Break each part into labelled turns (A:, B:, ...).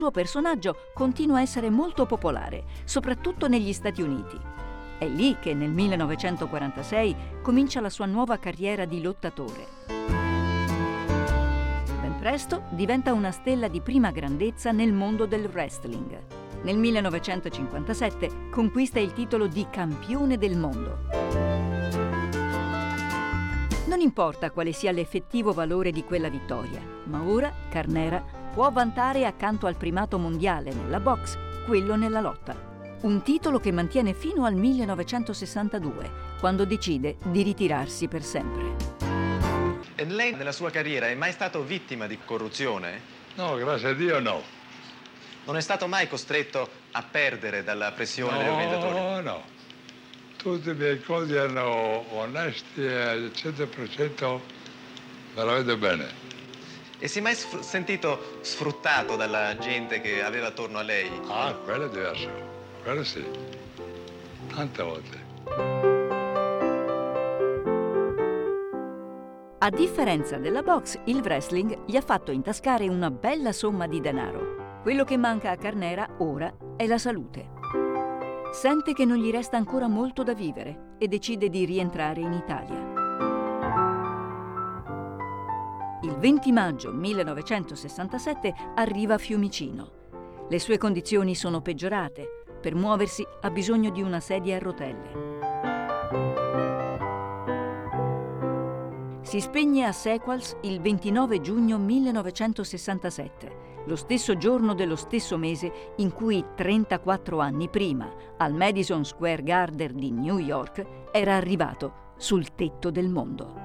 A: Il suo personaggio continua a essere molto popolare, soprattutto negli Stati Uniti. È lì che nel 1946 comincia la sua nuova carriera di lottatore. Ben presto diventa una stella di prima grandezza nel mondo del wrestling. Nel 1957 conquista il titolo di campione del mondo. Non importa quale sia l'effettivo valore di quella vittoria, ma ora Carnera può vantare accanto al primato mondiale nella box quello nella lotta. Un titolo che mantiene fino al 1962, quando decide di ritirarsi per sempre.
B: E lei nella sua carriera è mai stato vittima di corruzione?
C: No, grazie a Dio no.
B: Non è stato mai costretto a perdere dalla pressione degli organizzatori?
C: No. Tutti i miei conti erano onesti e al 100% veramente bene.
B: E si è mai sentito sfruttato dalla gente che aveva attorno a lei?
C: Ah, quello è diverso. Quello sì. Tante volte.
A: A differenza della box, il wrestling gli ha fatto intascare una bella somma di denaro. Quello che manca a Carnera ora è la salute. Sente che non gli resta ancora molto da vivere e decide di rientrare in Italia. Il 20 maggio 1967 arriva a Fiumicino. Le sue condizioni sono peggiorate. Per muoversi ha bisogno di una sedia a rotelle. Si spegne a Sequals il 29 giugno 1967, lo stesso giorno dello stesso mese in cui 34 anni prima, al Madison Square Garden di New York, era arrivato sul tetto del mondo.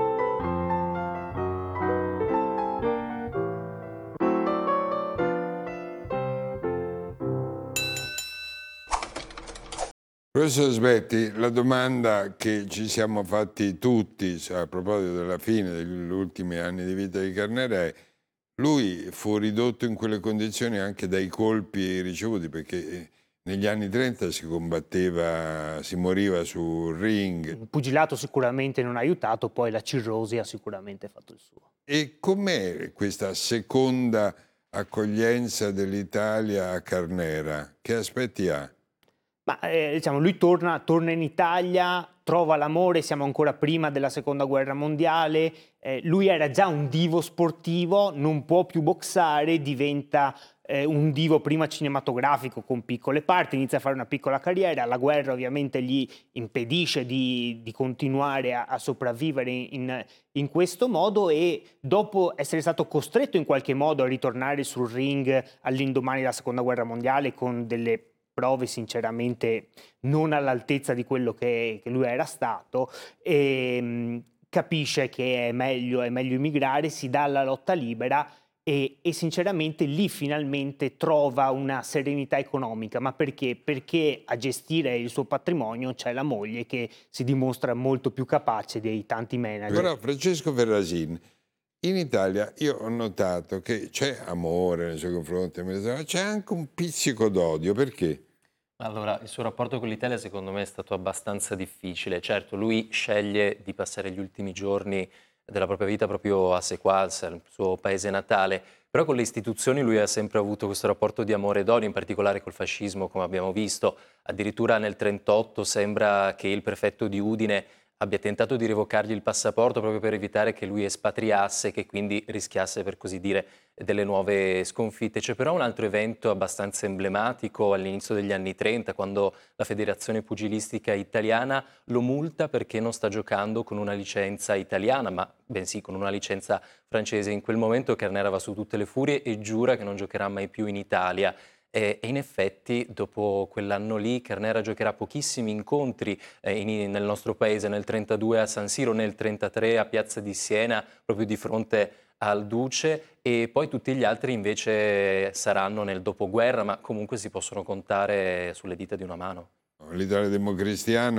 D: Professor Sbetti, la domanda che ci siamo fatti tutti a proposito della fine degli ultimi anni di vita di Carnera è: lui fu ridotto in quelle condizioni anche dai colpi ricevuti, perché negli anni 30 si combatteva, si moriva sul ring.
E: Il pugilato sicuramente non ha aiutato, poi la cirrosi ha sicuramente fatto il suo.
D: E com'è questa seconda accoglienza dell'Italia a Carnera? Che aspetti ha?
E: Ma diciamo, lui torna in Italia, trova l'amore, siamo ancora prima della seconda guerra mondiale, lui era già un divo sportivo, non può più boxare, diventa un divo prima cinematografico con piccole parti, inizia a fare una piccola carriera, la guerra ovviamente gli impedisce di continuare a sopravvivere in questo modo, e dopo essere stato costretto in qualche modo a ritornare sul ring all'indomani della seconda guerra mondiale con delle prove sinceramente non all'altezza di quello che lui era stato, e capisce che è meglio emigrare, si dà alla lotta libera e sinceramente lì finalmente trova una serenità economica. Ma perché? Perché a gestire il suo patrimonio c'è la moglie che si dimostra molto più capace dei tanti manager.
D: Però Francesco Ferrasin, in Italia io ho notato che c'è amore nei suoi confronti, ma c'è anche un pizzico d'odio. Perché?
F: Allora, il suo rapporto con l'Italia secondo me è stato abbastanza difficile. Certo, lui sceglie di passare gli ultimi giorni della propria vita proprio a Sequals, il suo paese natale, però con le istituzioni lui ha sempre avuto questo rapporto di amore e d'odio, in particolare col fascismo, come abbiamo visto. Addirittura nel 1938 sembra che il prefetto di Udine abbia tentato di revocargli il passaporto proprio per evitare che lui espatriasse e che quindi rischiasse, per così dire, delle nuove sconfitte. C'è però un altro evento abbastanza emblematico all'inizio degli anni 30, quando la Federazione Pugilistica Italiana lo multa perché non sta giocando con una licenza italiana, ma bensì con una licenza francese. In quel momento Carnera va su tutte le furie e giura che non giocherà mai più in Italia. E in effetti dopo quell'anno lì Carnera giocherà pochissimi incontri nel nostro paese, nel 1932 a San Siro, nel 1933 a Piazza di Siena, proprio di fronte al Duce, e poi tutti gli altri invece saranno nel dopoguerra, ma comunque si possono contare sulle dita di una mano.
D: L'Italia democristiana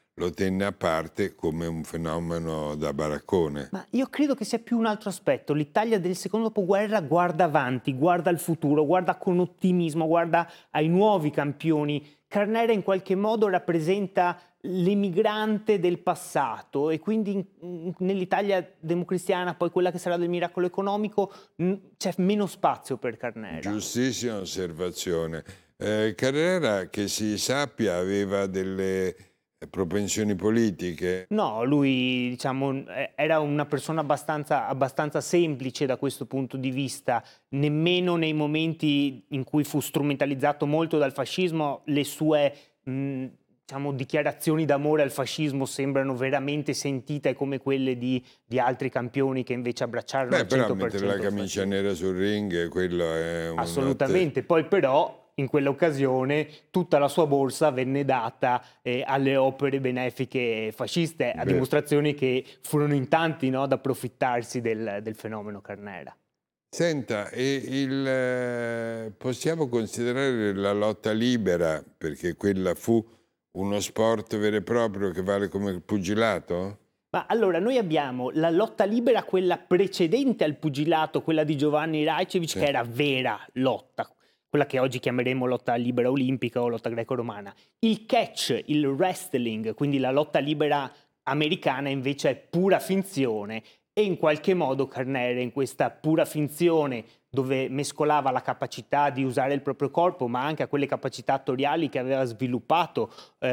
D: lo tenne a parte come un fenomeno da baraccone.
E: Ma io credo che sia più un altro aspetto. L'Italia del secondo dopoguerra guarda avanti, guarda al futuro, guarda con ottimismo, guarda ai nuovi campioni. Carnera in qualche modo rappresenta l'emigrante del passato e quindi nell'Italia democristiana, poi quella che sarà del miracolo economico, c'è meno spazio per Carnera.
D: Giustissima osservazione. Carrera, che si sappia, aveva delle propensioni politiche.
E: No, lui diciamo era una persona abbastanza semplice da questo punto di vista, nemmeno nei momenti in cui fu strumentalizzato molto dal fascismo le sue diciamo, dichiarazioni d'amore al fascismo sembrano veramente sentite come quelle di altri campioni che invece abbracciarono al 100%
D: però mettere la camicia nera sul ring, quello è un
E: assolutamente, poi però in quell'occasione tutta la sua borsa venne data alle opere benefiche fasciste, a dimostrazione che furono in tanti, no, ad approfittarsi del fenomeno Carnera.
D: Senta, possiamo considerare la lotta libera, perché quella fu uno sport vero e proprio che vale come il pugilato?
E: Ma allora noi abbiamo la lotta libera, quella precedente al pugilato, quella di Giovanni Rajcevic, che era vera lotta, quella che oggi chiameremo lotta libera olimpica o lotta greco-romana. Il catch, il wrestling, quindi la lotta libera americana invece è pura finzione e in qualche modo Carnera in questa pura finzione dove mescolava la capacità di usare il proprio corpo ma anche a quelle capacità attoriali che aveva sviluppato